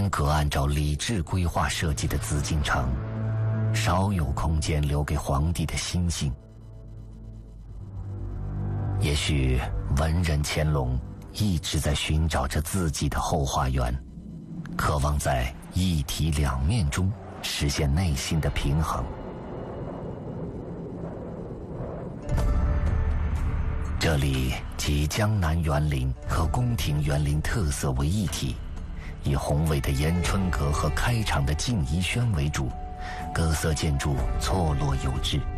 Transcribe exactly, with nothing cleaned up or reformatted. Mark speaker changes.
Speaker 1: 严格按照礼制规划设计的紫禁城，少有空间留给皇帝的心性。也许文人乾隆一直在寻找着自己的后花园，渴望在一体两面中实现内心的平衡。这里集江南园林和宫廷园林特色为一体，以宏伟的延春阁和开场的静怡轩为主，各色建筑错落有致。